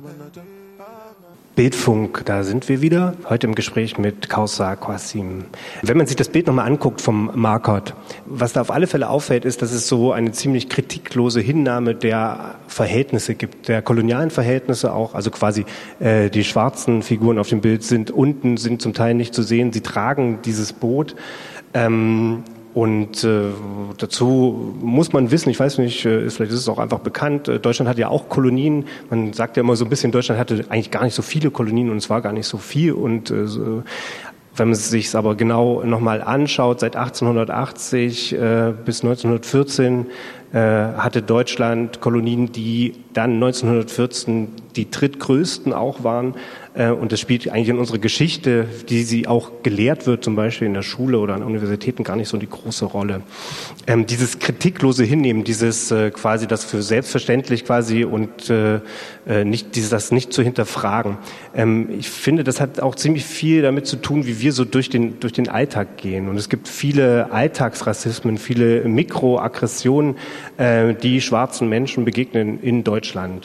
Bildfunk, da sind wir wieder, heute im Gespräch mit Kaussar Qasim. Wenn man sich das Bild nochmal anguckt vom Marquardt, was da auf alle Fälle auffällt, ist, dass es so eine ziemlich kritiklose Hinnahme der Verhältnisse gibt, der kolonialen Verhältnisse auch, also quasi die schwarzen Figuren auf dem Bild sind unten, sind zum Teil nicht zu sehen, sie tragen dieses Boot. Und dazu muss man wissen, ich weiß nicht, vielleicht ist es auch einfach bekannt, Deutschland hat ja auch Kolonien. Man sagt ja immer so ein bisschen, Deutschland hatte eigentlich gar nicht so viele Kolonien und es war gar nicht so viel. Und wenn man es sich aber genau nochmal anschaut, seit 1880 bis 1914 hatte Deutschland Kolonien, die dann 1914 die drittgrößten auch waren. Und das spielt eigentlich in unserer Geschichte, die sie auch gelehrt wird, zum Beispiel in der Schule oder an Universitäten, gar nicht so die große Rolle. Dieses kritiklose Hinnehmen, dieses quasi das für selbstverständlich quasi und das nicht zu hinterfragen. Ich finde, das hat auch ziemlich viel damit zu tun, wie wir so durch den Alltag gehen. Und es gibt viele Alltagsrassismen, viele Mikroaggressionen, die schwarzen Menschen begegnen in Deutschland.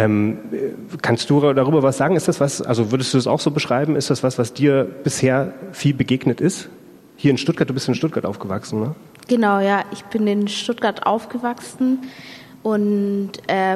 Kannst du darüber was sagen? Ist das was, also würdest du das auch so beschreiben? Ist das was dir bisher viel begegnet ist? Hier in Stuttgart, du bist in Stuttgart aufgewachsen, ne? Genau, ja, ich bin in Stuttgart aufgewachsen und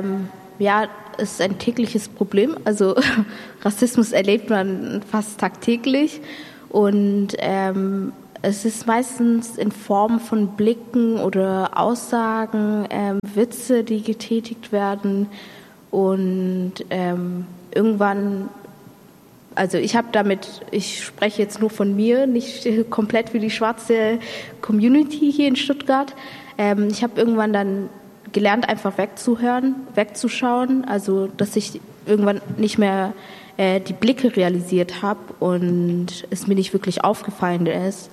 es ist ein tägliches Problem. Also Rassismus erlebt man fast tagtäglich und es ist meistens in Form von Blicken oder Aussagen, Witze, die getätigt werden. Und irgendwann, also ich spreche jetzt nur von mir, nicht komplett für die schwarze Community hier in Stuttgart. Ich habe irgendwann dann gelernt, einfach wegzuschauen, also dass ich irgendwann nicht mehr die Blicke realisiert habe und es mir nicht wirklich aufgefallen ist.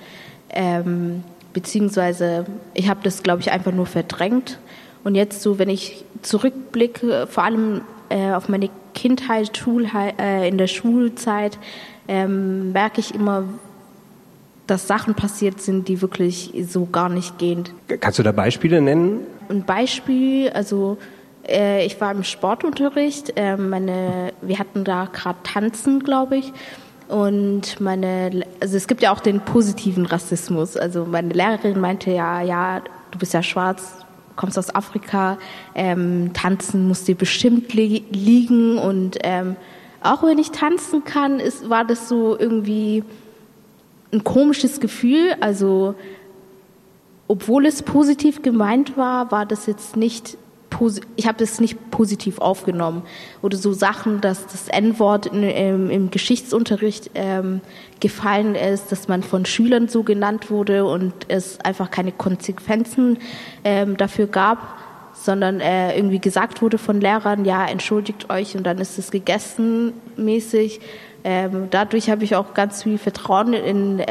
Beziehungsweise ich habe das, glaube ich, einfach nur verdrängt. Und jetzt so, wenn ich zurückblicke, vor allem auf meine Kindheit, in der Schulzeit, merke ich immer, dass Sachen passiert sind, die wirklich so gar nicht gehen. Kannst du da Beispiele nennen? Ein Beispiel, also ich war im Sportunterricht, wir hatten da gerade Tanzen, glaube ich. Und also es gibt ja auch den positiven Rassismus. Also meine Lehrerin meinte ja, du bist ja schwarz, kommst aus Afrika, tanzen muss dir bestimmt liegen. Und auch wenn ich tanzen kann, war das so irgendwie ein komisches Gefühl. Also obwohl es positiv gemeint war das jetzt nicht ich habe das nicht positiv aufgenommen. Oder so Sachen, dass das N-Wort im Geschichtsunterricht gefallen ist, dass man von Schülern so genannt wurde und es einfach keine Konsequenzen dafür gab, sondern irgendwie gesagt wurde von Lehrern, ja, entschuldigt euch und dann ist es gegessen mäßig. Dadurch habe ich auch ganz viel Vertrauen in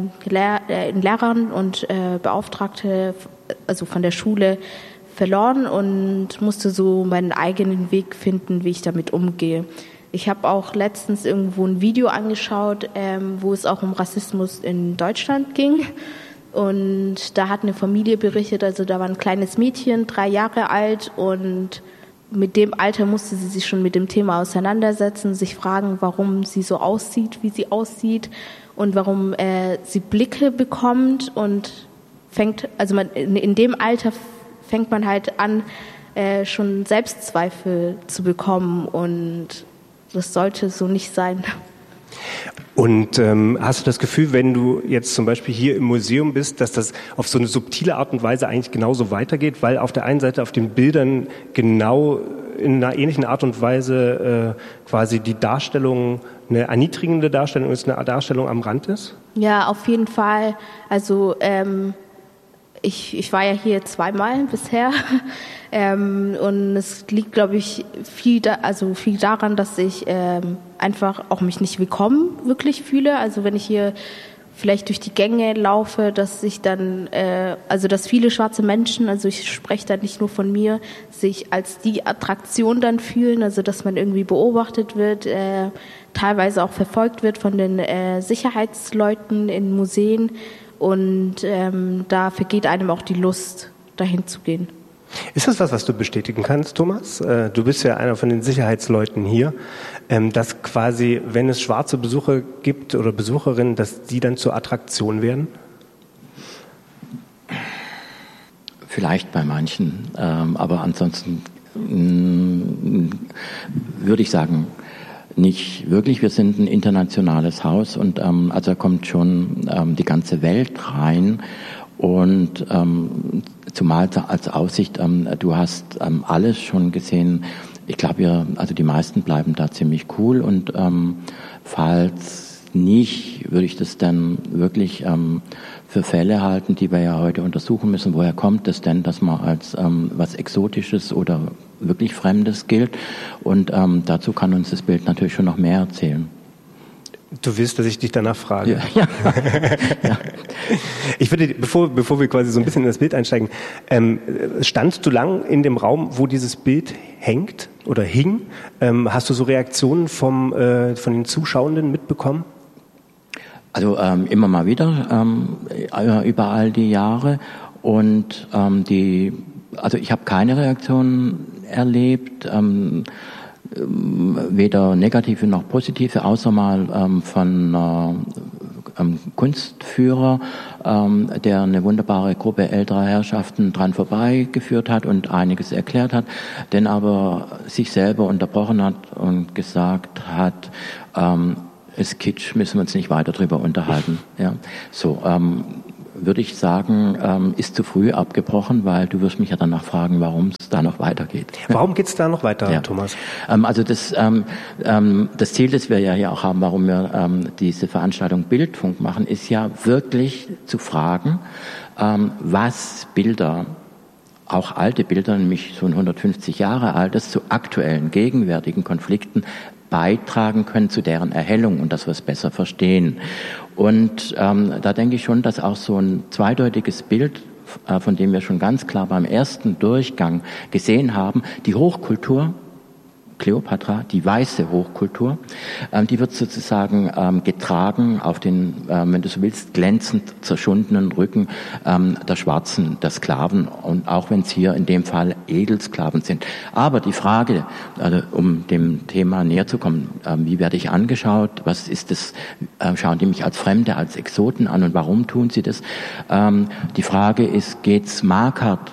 Lehrern und Beauftragte, also von der Schule, verloren und musste so meinen eigenen Weg finden, wie ich damit umgehe. Ich habe auch letztens irgendwo ein Video angeschaut, wo es auch um Rassismus in Deutschland ging. Und da hat eine Familie berichtet, also da war ein kleines Mädchen, 3 Jahre alt und mit dem Alter musste sie sich schon mit dem Thema auseinandersetzen, sich fragen, warum sie so aussieht, wie sie aussieht und warum sie Blicke bekommt und in dem Alter fängt man halt an, schon Selbstzweifel zu bekommen und das sollte so nicht sein. Und hast du das Gefühl, wenn du jetzt zum Beispiel hier im Museum bist, dass das auf so eine subtile Art und Weise eigentlich genauso weitergeht, weil auf der einen Seite auf den Bildern genau in einer ähnlichen Art und Weise quasi die Darstellung eine erniedrigende Darstellung ist, eine Darstellung am Rand ist? Ja, auf jeden Fall. Also ich war ja hier 2-mal bisher und es liegt, glaube ich, viel daran, dass ich einfach auch mich nicht willkommen wirklich fühle. Also wenn ich hier vielleicht durch die Gänge laufe, dass ich dann, dass viele schwarze Menschen, also ich spreche da nicht nur von mir, sich als die Attraktion dann fühlen, also dass man irgendwie beobachtet wird, teilweise auch verfolgt wird von den Sicherheitsleuten in Museen. Und da vergeht einem auch die Lust, dahin zu gehen. Ist das was du bestätigen kannst, Thomas? Du bist ja einer von den Sicherheitsleuten hier, dass quasi, wenn es schwarze Besucher gibt oder Besucherinnen, dass die dann zur Attraktion werden? Vielleicht bei manchen, aber ansonsten würde ich sagen, nicht wirklich. Wir sind ein internationales Haus und also kommt schon die ganze Welt rein. Und zumal als Aussicht, du hast alles schon gesehen. Ich glaube, also die meisten bleiben da ziemlich cool. Und falls nicht, würde ich das dann wirklich für Fälle halten, die wir ja heute untersuchen müssen. Woher kommt es denn, dass man als was Exotisches oder wirklich Fremdes gilt? Und dazu kann uns das Bild natürlich schon noch mehr erzählen. Du willst, dass ich dich danach frage? Ja. Ja. Ich würde, bevor wir quasi so ein bisschen in das Bild einsteigen, standst du lang in dem Raum, wo dieses Bild hängt oder hing? Hast du so Reaktionen von den Zuschauenden mitbekommen? Also immer mal wieder, über all die Jahre. Und also ich habe keine Reaktionen erlebt, weder negative noch positive, außer mal von Kunstführer, der eine wunderbare Gruppe älterer Herrschaften dran vorbeigeführt hat und einiges erklärt hat, denn aber sich selber unterbrochen hat und gesagt hat, ist Kitsch, müssen wir uns nicht weiter drüber unterhalten. Ja, so würde ich sagen, ist zu früh abgebrochen, weil du wirst mich ja danach fragen, warum es da noch weitergeht. Warum geht es da noch weiter, ja. Thomas? Also das Ziel, das wir ja hier auch haben, warum wir diese Veranstaltung Bildfunk machen, ist ja wirklich zu fragen, was Bilder, auch alte Bilder, nämlich so 150 Jahre altes, zu aktuellen, gegenwärtigen Konflikten beitragen können zu deren Erhellung und dass wir es besser verstehen. Und da denke ich schon, dass auch so ein zweideutiges Bild, von dem wir schon ganz klar beim ersten Durchgang gesehen haben, die Hochkultur, Kleopatra, die weiße Hochkultur, die wird sozusagen getragen auf den, wenn du so willst, glänzend zerschundenen Rücken der Schwarzen, der Sklaven, und auch wenn es hier in dem Fall Edelsklaven sind. Aber die Frage, also um dem Thema näher zu kommen, wie werde ich angeschaut, was ist das, schauen die mich als Fremde, als Exoten an und warum tun sie das? Die Frage ist, geht's Marquardt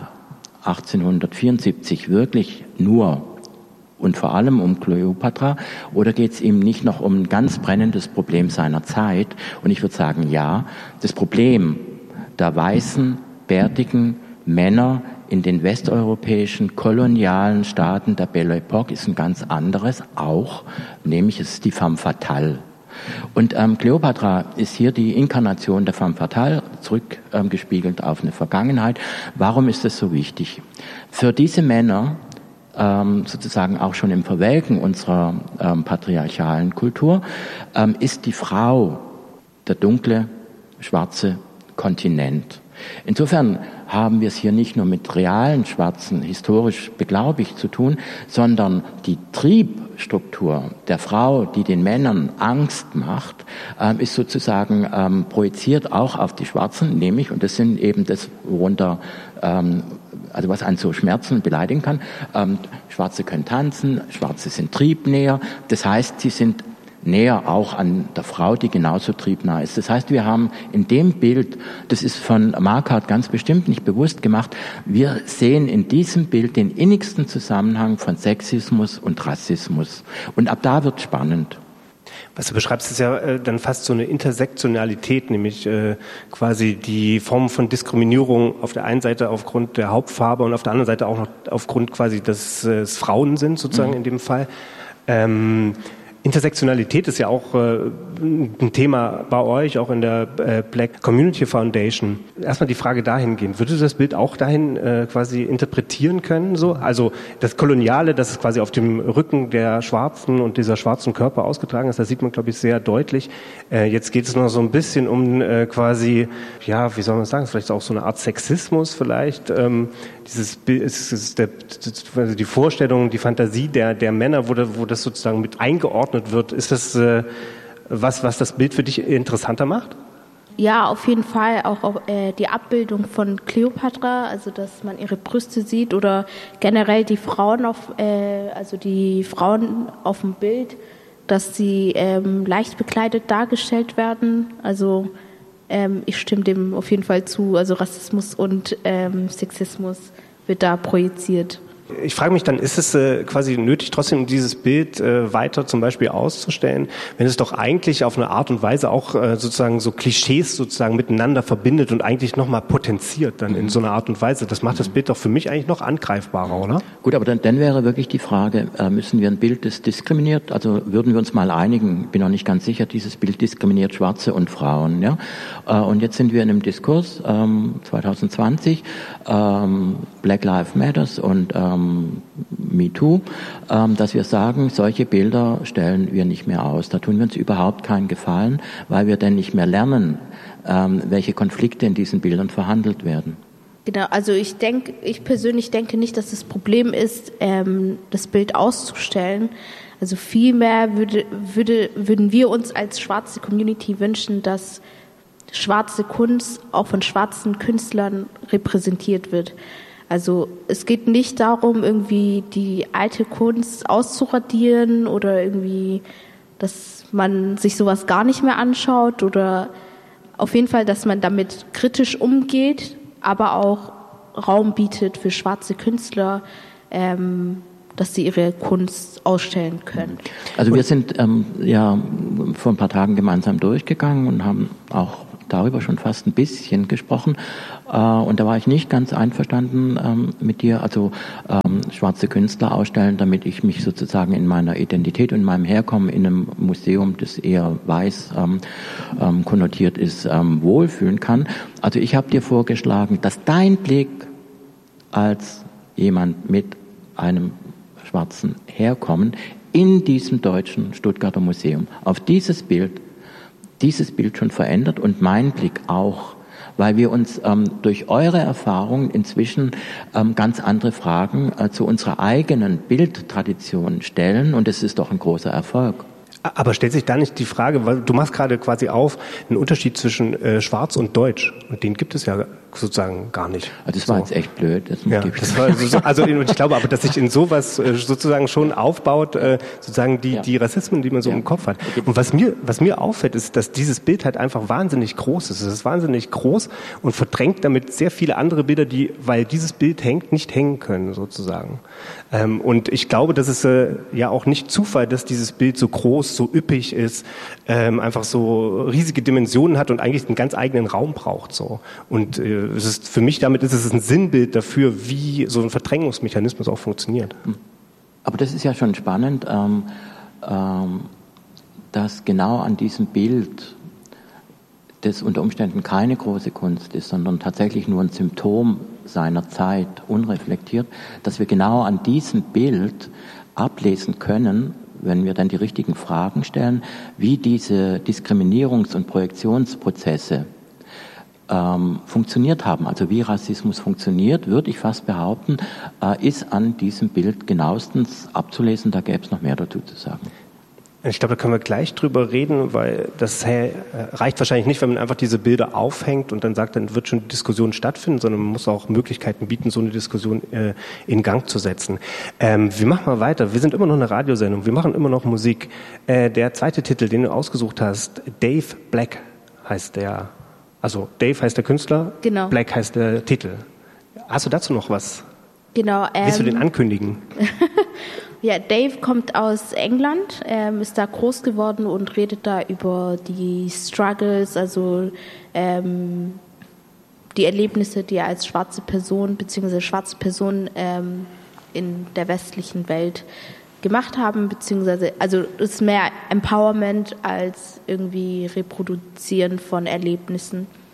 1874 wirklich nur und vor allem um Kleopatra, oder geht es ihm nicht noch um ein ganz brennendes Problem seiner Zeit? Und ich würde sagen, ja, das Problem der weißen, bärtigen Männer in den westeuropäischen kolonialen Staaten der Belle Époque ist ein ganz anderes auch, nämlich es ist die femme fatale. Und Kleopatra ist hier die Inkarnation der femme fatale, zurückgespiegelt auf eine Vergangenheit. Warum ist das so wichtig? Für diese Männer, sozusagen auch schon im Verwelken unserer patriarchalen Kultur, ist die Frau der dunkle, schwarze Kontinent. Insofern haben wir es hier nicht nur mit realen Schwarzen, historisch beglaubigt zu tun, sondern die Triebstruktur der Frau, die den Männern Angst macht, ist sozusagen projiziert auch auf die Schwarzen, nämlich, und das sind eben das, worunter also was einen so schmerzen und beleidigen kann. Schwarze können tanzen, Schwarze sind triebnäher. Das heißt, sie sind näher auch an der Frau, die genauso triebnah ist. Das heißt, wir haben in dem Bild, das ist von Marquardt ganz bestimmt nicht bewusst gemacht, wir sehen in diesem Bild den innigsten Zusammenhang von Sexismus und Rassismus. Und ab da wird spannend. Was du beschreibst, ist ja dann fast so eine Intersektionalität, nämlich quasi die Form von Diskriminierung auf der einen Seite aufgrund der Hauptfarbe und auf der anderen Seite auch noch aufgrund quasi des Frauen sind, sozusagen in dem Fall. Intersektionalität ist ja auch ein Thema bei euch, auch in der Black Community Foundation. Erstmal die Frage dahingehend, würdest du das Bild auch dahin quasi interpretieren können? So? Also das Koloniale, das ist quasi auf dem Rücken der Schwarzen und dieser schwarzen Körper ausgetragen ist, das sieht man, glaube ich, sehr deutlich. Jetzt geht es noch so ein bisschen um quasi, ja, wie soll man sagen, vielleicht auch so eine Art Sexismus vielleicht. Dieses die Vorstellung, die Fantasie der Männer, wo das sozusagen mit eingeordnet wird. Ist das was das Bild für dich interessanter macht? Ja, auf jeden Fall auch die Abbildung von Kleopatra, also dass man ihre Brüste sieht oder generell die Frauen auf dem Bild, dass sie leicht bekleidet dargestellt werden. Also ich stimme dem auf jeden Fall zu. Also Rassismus und Sexismus wird da projiziert. Ich frage mich dann, ist es quasi nötig, trotzdem dieses Bild weiter zum Beispiel auszustellen, wenn es doch eigentlich auf eine Art und Weise auch sozusagen so Klischees sozusagen miteinander verbindet und eigentlich nochmal potenziert dann in so einer Art und Weise. Das macht das Bild doch für mich eigentlich noch angreifbarer, oder? Gut, aber dann wäre wirklich die Frage, müssen wir ein Bild, das diskriminiert, also würden wir uns mal einigen, bin noch nicht ganz sicher, dieses Bild diskriminiert Schwarze und Frauen, ja? Und jetzt sind wir in einem Diskurs, 2020, Black Lives Matters und MeToo, dass wir sagen, solche Bilder stellen wir nicht mehr aus. Da tun wir uns überhaupt keinen Gefallen, weil wir dann nicht mehr lernen, welche Konflikte in diesen Bildern verhandelt werden. Genau, also ich persönlich denke nicht, dass das Problem ist, das Bild auszustellen. Also vielmehr würden wir uns als schwarze Community wünschen, dass schwarze Kunst auch von schwarzen Künstlern repräsentiert wird. Also es geht nicht darum, irgendwie die alte Kunst auszuradieren oder irgendwie, dass man sich sowas gar nicht mehr anschaut oder auf jeden Fall, dass man damit kritisch umgeht, aber auch Raum bietet für schwarze Künstler, dass sie ihre Kunst ausstellen können. Also wir sind ja vor ein paar Tagen gemeinsam durchgegangen und haben auch darüber schon fast ein bisschen gesprochen. Und da war ich nicht ganz einverstanden mit dir, also schwarze Künstler ausstellen, damit ich mich sozusagen in meiner Identität und in meinem Herkommen in einem Museum, das eher weiß konnotiert ist, wohlfühlen kann. Also ich habe dir vorgeschlagen, dass dein Blick als jemand mit einem schwarzen Herkommen in diesem deutschen Stuttgarter Museum auf dieses Bild schon verändert und mein Blick auch, weil wir uns durch eure Erfahrungen inzwischen ganz andere Fragen zu unserer eigenen Bildtradition stellen und es ist doch ein großer Erfolg. Aber stellt sich da nicht die Frage, weil du machst gerade quasi auf einen Unterschied zwischen Schwarz und Deutsch und den gibt es ja sozusagen gar nicht. Also das war jetzt echt blöd. Das war also ich glaube aber, dass sich in sowas sozusagen schon aufbaut, sozusagen die Rassismen, die man so im Kopf hat. Und was mir auffällt, ist, dass dieses Bild halt einfach wahnsinnig groß ist. Es ist wahnsinnig groß und verdrängt damit sehr viele andere Bilder, die, weil dieses Bild hängt, nicht hängen können sozusagen. Und ich glaube, dass es ja auch nicht Zufall, dass dieses Bild so groß, so üppig ist, einfach so riesige Dimensionen hat und eigentlich einen ganz eigenen Raum braucht. So. Und es ist für mich, damit ist es ein Sinnbild dafür, wie so ein Verdrängungsmechanismus auch funktioniert. Aber das ist ja schon spannend, dass genau an diesem Bild, das unter Umständen keine große Kunst ist, sondern tatsächlich nur ein Symptom seiner Zeit, unreflektiert, dass wir genau an diesem Bild ablesen können, wenn wir dann die richtigen Fragen stellen, wie diese Diskriminierungs- und Projektionsprozesse funktioniert haben. Also wie Rassismus funktioniert, würde ich fast behaupten, ist an diesem Bild genauestens abzulesen. Da gäbe es noch mehr dazu zu sagen. Ich glaube, da können wir gleich drüber reden, weil das reicht wahrscheinlich nicht, wenn man einfach diese Bilder aufhängt und dann sagt, dann wird schon die Diskussion stattfinden, sondern man muss auch Möglichkeiten bieten, so eine Diskussion in Gang zu setzen. Wir machen mal weiter. Wir sind immer noch eine Radiosendung. Wir machen immer noch Musik. Der zweite Titel, den du ausgesucht hast, Dave Black heißt der. Also Dave heißt der Künstler, genau. Black heißt der Titel. Hast du dazu noch was? Genau. Willst du den ankündigen? Ja, Dave kommt aus England, ist da groß geworden und redet da über die Struggles, also die Erlebnisse, die er als schwarze Person bzw. schwarze Personen in der westlichen Welt gemacht haben, beziehungsweise, also es ist mehr Empowerment als irgendwie Reproduzieren von Erlebnissen.